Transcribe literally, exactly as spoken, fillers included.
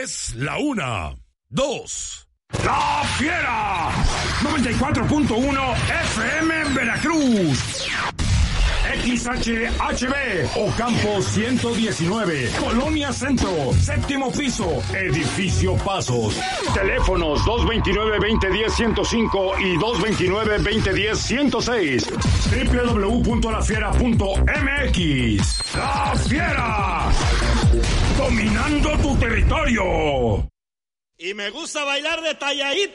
Es la una, dos. ¡La Fiera! noventa y cuatro punto uno F M en Veracruz. X H H B, Ocampo ciento diecinueve, Colonia Centro, séptimo piso, Edificio Pasos. Teléfonos dos veintinueve, veinte diez, ciento cinco y dos veintinueve, veinte diez, ciento seis. doble u doble u doble u punto la fiera punto m x. ¡La Fiera! Dominando tu territorio. Y me gusta bailar de talladito.